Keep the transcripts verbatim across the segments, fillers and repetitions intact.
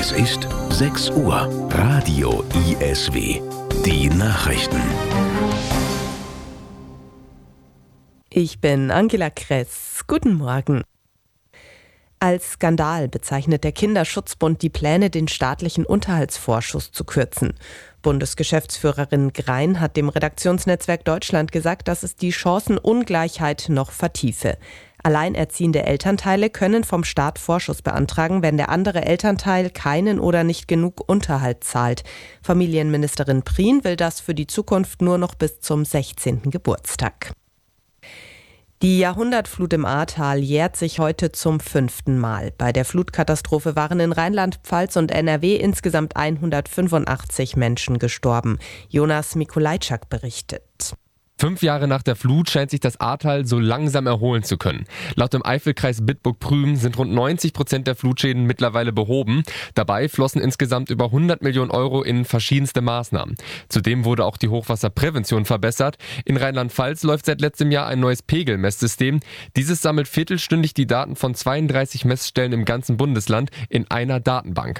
Es ist sechs Uhr. Radio I S W. Die Nachrichten. Ich bin Angela Kress. Guten Morgen. Als Skandal bezeichnet der Kinderschutzbund die Pläne, den staatlichen Unterhaltsvorschuss zu kürzen. Bundesgeschäftsführerin Grein hat dem Redaktionsnetzwerk Deutschland gesagt, dass es die Chancenungleichheit noch vertiefe. Alleinerziehende Elternteile können vom Staat Vorschuss beantragen, wenn der andere Elternteil keinen oder nicht genug Unterhalt zahlt. Familienministerin Prien will das für die Zukunft nur noch bis zum sechzehnten Geburtstag. Die Jahrhundertflut im Ahrtal jährt sich heute zum fünften Mal. Bei der Flutkatastrophe waren in Rheinland-Pfalz und N R W insgesamt hundertfünfundachtzig Menschen gestorben. Jonas Mikulajczak berichtet. Fünf Jahre nach der Flut scheint sich das Ahrtal so langsam erholen zu können. Laut dem Eifelkreis Bitburg-Prüm sind rund neunzig Prozent der Flutschäden mittlerweile behoben. Dabei flossen insgesamt über hundert Millionen Euro in verschiedenste Maßnahmen. Zudem wurde auch die Hochwasserprävention verbessert. In Rheinland-Pfalz läuft seit letztem Jahr ein neues Pegelmesssystem. Dieses sammelt viertelstündig die Daten von zweiunddreißig Messstellen im ganzen Bundesland in einer Datenbank.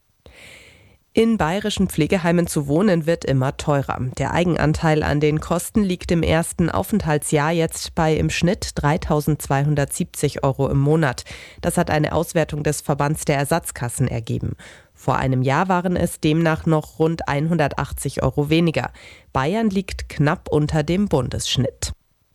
In bayerischen Pflegeheimen zu wohnen wird immer teurer. Der Eigenanteil an den Kosten liegt im ersten Aufenthaltsjahr jetzt bei im Schnitt dreitausendzweihundertsiebzig Euro im Monat. Das hat eine Auswertung des Verbands der Ersatzkassen ergeben. Vor einem Jahr waren es demnach noch rund hundertachtzig Euro weniger. Bayern liegt knapp unter dem Bundesschnitt.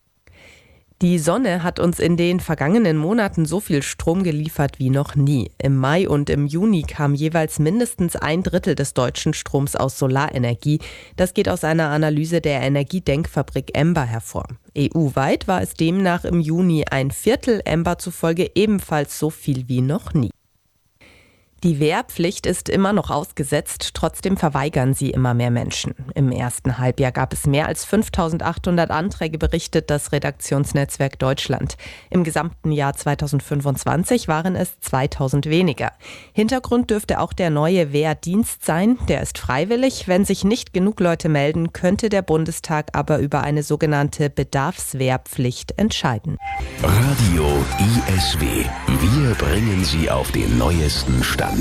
Die Sonne hat uns in den vergangenen Monaten so viel Strom geliefert wie noch nie. Im Mai und im Juni kam jeweils mindestens ein Drittel des deutschen Stroms aus Solarenergie. Das geht aus einer Analyse der Energiedenkfabrik Emba hervor. E U-weit war es demnach im Juni ein Viertel, Emba zufolge ebenfalls so viel wie noch nie. Die Wehrpflicht ist immer noch ausgesetzt, trotzdem verweigern sie immer mehr Menschen. Im ersten Halbjahr gab es mehr als fünftausendachthundert Anträge, berichtet das Redaktionsnetzwerk Deutschland. Im gesamten Jahr zweitausendfünfundzwanzig waren es zweitausend weniger. Hintergrund dürfte auch der neue Wehrdienst sein. Der ist freiwillig. Wenn sich nicht genug Leute melden, könnte der Bundestag aber über eine sogenannte Bedarfswehrpflicht entscheiden. Radio I S W. Wir bringen Sie auf den neuesten Stand.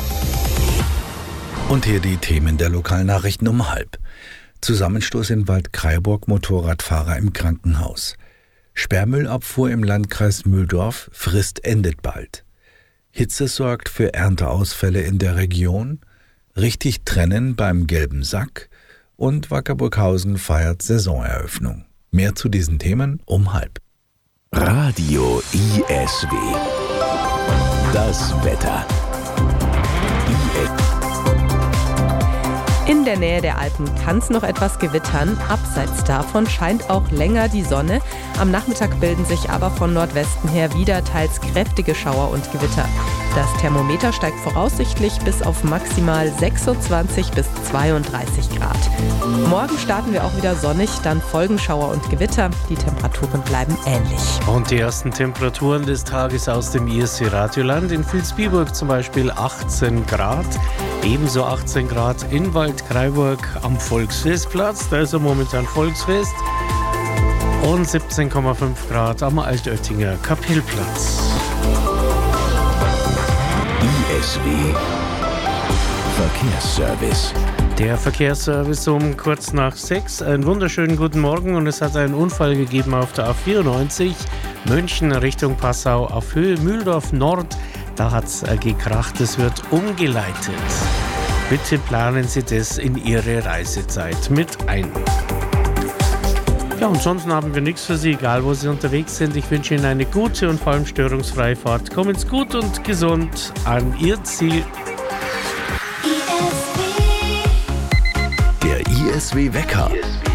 Und hier die Themen der Lokalnachrichten um halb. Zusammenstoß in Waldkraiburg, Motorradfahrer im Krankenhaus. Sperrmüllabfuhr im Landkreis Mühldorf, Frist endet bald. Hitze sorgt für Ernteausfälle in der Region. Richtig trennen beim gelben Sack. Und Wackerburghausen feiert Saisoneröffnung. Mehr zu diesen Themen um halb. Radio I S W. Das Wetter. In der Nähe der Alpen kann es noch etwas gewittern. Abseits davon scheint auch länger die Sonne. Am Nachmittag bilden sich aber von Nordwesten her wieder teils kräftige Schauer und Gewitter. Das Thermometer steigt voraussichtlich bis auf maximal sechsundzwanzig bis zweiunddreißig Grad. Morgen starten wir auch wieder sonnig, dann folgen Schauer und Gewitter. Die Temperaturen bleiben ähnlich. Und die ersten Temperaturen des Tages aus dem I S W Radioland. In Vilsbiburg zum Beispiel achtzehn Grad. Ebenso achtzehn Grad in Waldkraiburg am Volksfestplatz. Da ist ja momentan Volksfest. Und siebzehn Komma fünf Grad am Altöttinger Kapellplatz. I S W Verkehrsservice. Der Verkehrsservice um kurz nach sechs. Einen wunderschönen guten Morgen und es hat einen Unfall gegeben auf der A vierundneunzig München Richtung Passau auf Höhe Mühldorf Nord. Da hat es gekracht, es wird umgeleitet. Bitte planen Sie das in Ihre Reisezeit mit ein. Ja, ansonsten haben wir nichts für Sie, egal wo Sie unterwegs sind. Ich wünsche Ihnen eine gute und vor allem störungsfreie Fahrt. Kommen Sie gut und gesund an Ihr Ziel. Der I S W Wecker.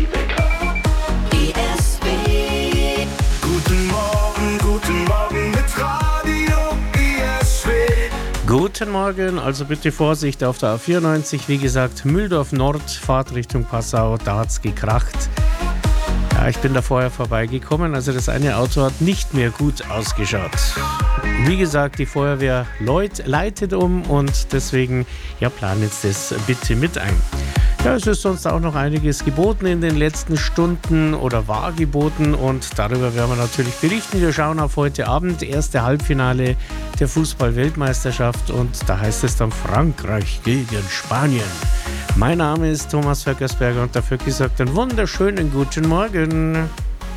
I S W. Guten Morgen, guten Morgen mit Radio I S W. Guten Morgen, also bitte Vorsicht auf der A vierundneunzig. Wie gesagt, Mühldorf Nord, Fahrt Richtung Passau, da hat's gekracht. Ja, ich bin da vorher vorbeigekommen, also das eine Auto hat nicht mehr gut ausgeschaut. Wie gesagt, die Feuerwehr leitet um und deswegen, ja, planen jetzt das bitte mit ein. Ja, es ist sonst auch noch einiges geboten in den letzten Stunden oder war geboten und darüber werden wir natürlich berichten. Wir schauen auf heute Abend, erste Halbfinale der Fußball-Weltmeisterschaft und da heißt es dann Frankreich gegen Spanien. Mein Name ist Thomas Vöckersberger und der Vöcki sagt einen wunderschönen guten Morgen.